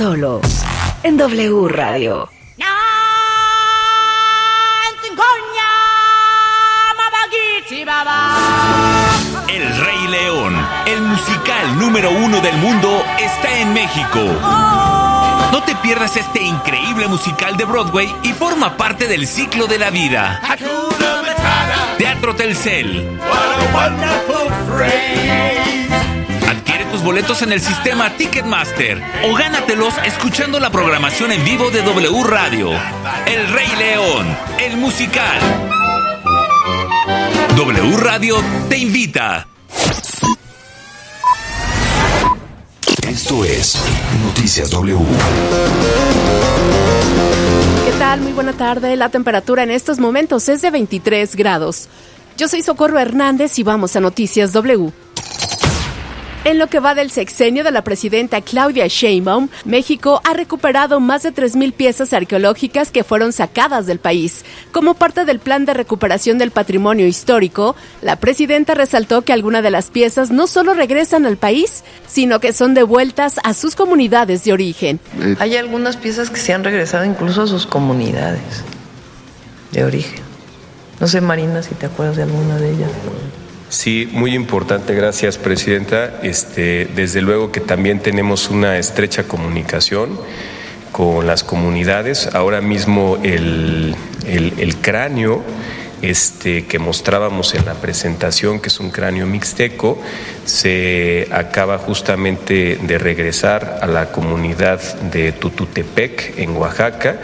solo en W Radio. El Rey León, el musical número 1 del mundo, está en México. No te pierdas este increíble musical de Broadway y forma parte del ciclo de la vida. Teatro Telcel. Adquiere tus boletos en el sistema Ticketmaster o gánatelos escuchando la programación en vivo de W Radio. El Rey León, el musical. W Radio te invita. Esto es Noticias W. ¿Qué tal? Muy buena tarde. La temperatura en estos momentos es de 23 grados. Yo soy Socorro Hernández y vamos a Noticias W. En lo que va del sexenio de la presidenta Claudia Sheinbaum, México ha recuperado más de 3,000 piezas arqueológicas que fueron sacadas del país. Como parte del plan de recuperación del patrimonio histórico, la presidenta resaltó que algunas de las piezas no solo regresan al país, sino que son devueltas a sus comunidades de origen. Hay algunas piezas que se han regresado incluso a sus comunidades de origen. No sé, Marina, si te acuerdas de alguna de ellas. Sí, muy importante, gracias, presidenta. Desde luego que también tenemos una estrecha comunicación con las comunidades. Ahora mismo el cráneo que mostrábamos en la presentación, que es un cráneo mixteco, se acaba justamente de regresar a la comunidad de Tututepec, en Oaxaca.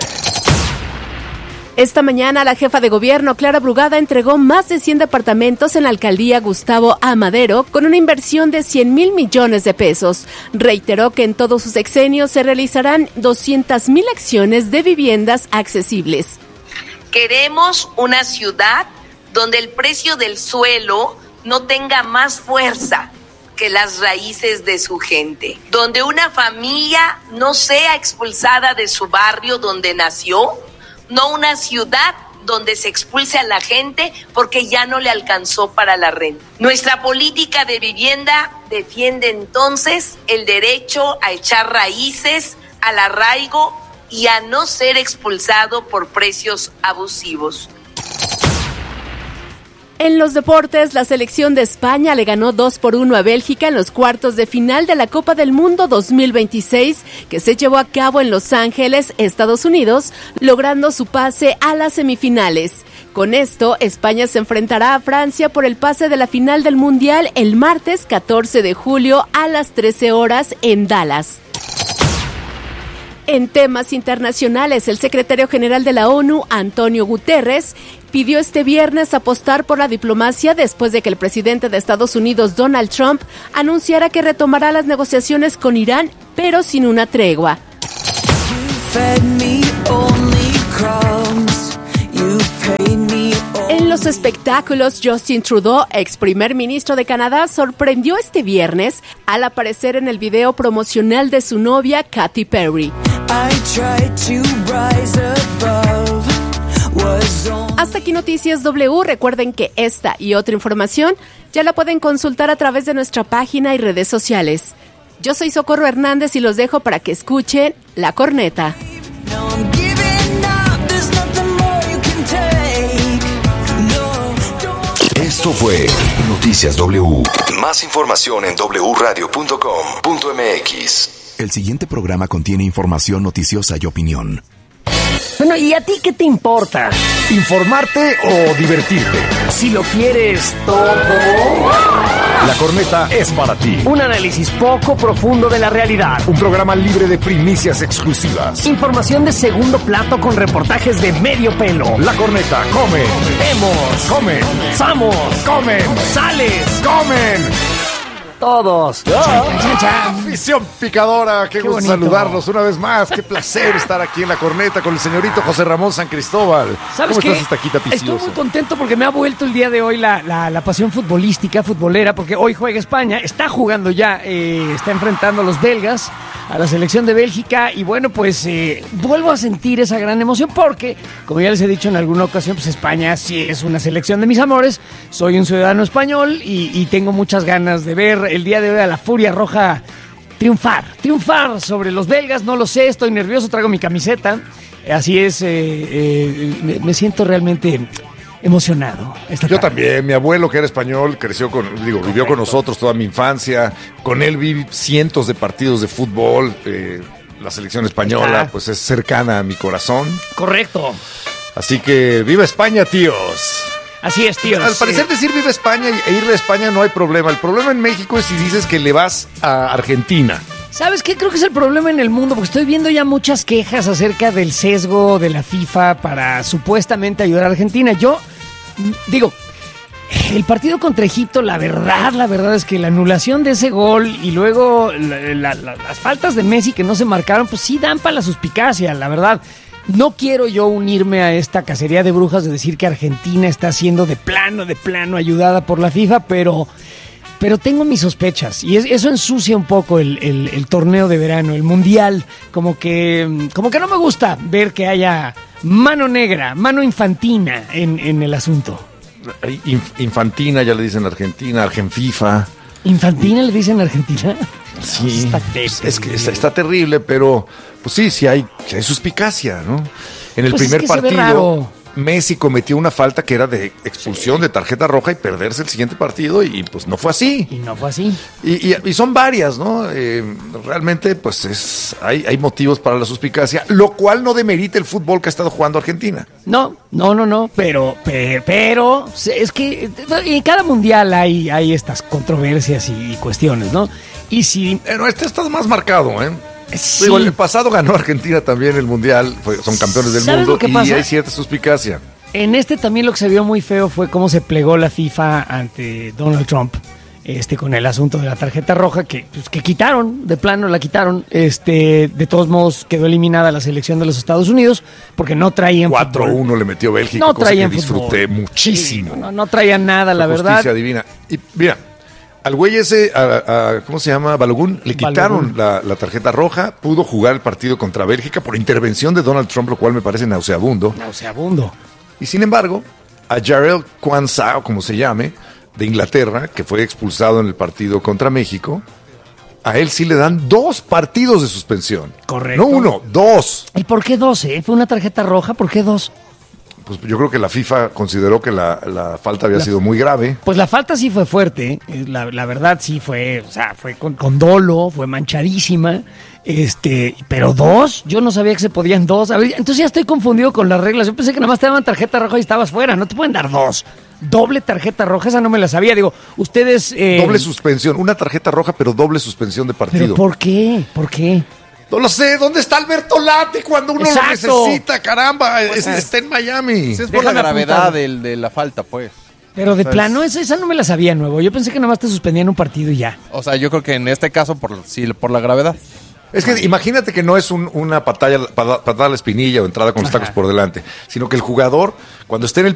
Esta mañana la jefa de gobierno, Clara Brugada, entregó más de 100 departamentos en la alcaldía Gustavo A. Madero con una inversión de 100,000 millones de pesos. Reiteró que en todos sus sexenios se realizarán 200,000 acciones de viviendas accesibles. Queremos una ciudad donde el precio del suelo no tenga más fuerza que las raíces de su gente, donde una familia no sea expulsada de su barrio donde nació, no una ciudad donde se expulse a la gente porque ya no le alcanzó para la renta. Nuestra política de vivienda defiende entonces el derecho a echar raíces, al arraigo y a no ser expulsado por precios abusivos. En los deportes, la selección de España le ganó 2-1 a Bélgica en los cuartos de final de la Copa del Mundo 2026, que se llevó a cabo en Los Ángeles, Estados Unidos, logrando su pase a las semifinales. Con esto, España se enfrentará a Francia por el pase de la final del Mundial el martes 14 de julio a las 13 horas en Dallas. En temas internacionales, el secretario general de la ONU, Antonio Guterres, pidió este viernes apostar por la diplomacia después de que el presidente de Estados Unidos, Donald Trump, anunciara que retomará las negociaciones con Irán, pero sin una tregua. En los espectáculos, Justin Trudeau, ex primer ministro de Canadá, sorprendió este viernes al aparecer en el video promocional de su novia, Katy Perry. Hasta aquí Noticias W. Recuerden que esta y otra información ya la pueden consultar a través de nuestra página y redes sociales. Yo soy Socorro Hernández y los dejo para que escuchen La Corneta. Esto fue Noticias W. Más información en wradio.com.mx. El siguiente programa contiene información noticiosa y opinión. Bueno, ¿y a ti qué te importa? ¿Informarte o divertirte? Si lo quieres todo. La Corneta es para ti. Un análisis poco profundo de la realidad. Un programa libre de primicias exclusivas. Información de segundo plato con reportajes de medio pelo. La Corneta, come. Vemos. Comen. Samos. Comen. Sales. Comen. Todos. Afición picadora, qué gusto saludarlos una vez más. Qué placer estar aquí en La Corneta con el señorito José Ramón San Cristóbal. ¿Sabes ¿Cómo qué? estás, Estaquita Piciosa? Estoy muy contento porque me ha vuelto el día de hoy la pasión futbolera, porque hoy juega España, está jugando ya, está enfrentando a los belgas, a la selección de Bélgica, y bueno, pues vuelvo a sentir esa gran emoción porque, como ya les he dicho en alguna ocasión, pues España sí es una selección de mis amores. Soy un ciudadano español y tengo muchas ganas de ver el día de hoy a la Furia Roja triunfar sobre los belgas, no lo sé, estoy nervioso, traigo mi camiseta, así es, me siento realmente emocionado. Yo también, mi abuelo que era español, vivió con nosotros toda mi infancia, con él vi cientos de partidos de fútbol, la selección española pues es cercana a mi corazón. Correcto. Así que ¡viva España, tíos! Así es, tíos. Al parecer decir viva España e irle a España no hay problema. El problema en México es si dices que le vas a Argentina. ¿Sabes qué? Creo que es el problema en el mundo, porque estoy viendo ya muchas quejas acerca del sesgo de la FIFA para supuestamente ayudar a Argentina. Yo digo, el partido contra Egipto, la verdad es que la anulación de ese gol y luego las faltas de Messi que no se marcaron, pues sí dan para la suspicacia, la verdad. No quiero yo unirme a esta cacería de brujas de decir que Argentina está siendo de plano ayudada por la FIFA, pero tengo mis sospechas y eso ensucia un poco el torneo de verano, el mundial, como que no me gusta ver que haya mano negra, mano infantina en el asunto. Infantina ya le dicen Argentina, Argenfifa. ¿Infantina le dicen Argentina? Sí, es que está terrible, pero pues sí hay suspicacia, ¿no? En el primer partido Messi cometió una falta que era de expulsión de tarjeta roja y perderse el siguiente partido y pues no fue así. Y son varias, ¿no? Realmente pues hay motivos para la suspicacia, lo cual no demerita el fútbol que ha estado jugando Argentina. No, pero es que en cada mundial hay estas controversias y cuestiones, ¿no? Y si... Pero este está más marcado, ¿eh? Sí. Digo, el pasado ganó Argentina también el mundial, son campeones del mundo y hay cierta suspicacia. En este también lo que se vio muy feo fue cómo se plegó la FIFA ante Donald Trump, con el asunto de la tarjeta roja que quitaron, de plano la quitaron. De todos modos quedó eliminada la selección de los Estados Unidos porque no traían 4-1 le metió Bélgica, no cosa traían que disfruté fútbol. Muchísimo. No traían nada, la verdad. Justicia divina. Y mira, al güey ese, ¿cómo se llama? Balogun, le quitaron la tarjeta roja, pudo jugar el partido contra Bélgica por intervención de Donald Trump, lo cual me parece nauseabundo. Y sin embargo, a Jarrell Quansah, como se llame, de Inglaterra, que fue expulsado en el partido contra México, a él sí le dan 2 partidos de suspensión. Correcto. No 1, 2. ¿Y por qué 2? ¿Fue una tarjeta roja? ¿Por qué 2? Pues yo creo que la FIFA consideró que la falta había sido muy grave. Pues la falta sí fue fuerte, la verdad sí fue, o sea, fue con dolo, fue manchadísima, pero 2, yo no sabía que se podían 2. A ver, entonces ya estoy confundido con las reglas. Yo pensé que nada más te daban tarjeta roja y estabas fuera, no te pueden dar 2. Doble tarjeta roja, esa no me la sabía. Digo, ustedes... Doble suspensión, una tarjeta roja, pero doble suspensión de partido. ¿Pero por qué? No lo sé, ¿dónde está Alberto Lati cuando uno lo necesita? Caramba, está en Miami. Sí, es por la gravedad de la falta, pues. Pero de plano, esa no me la sabía, nuevo. Yo pensé que nada más te suspendían un partido y ya. O sea, yo creo que en este caso, por la gravedad. Es que imagínate que no es una patada a la espinilla o entrada con los tacos por delante, sino que el jugador, cuando esté en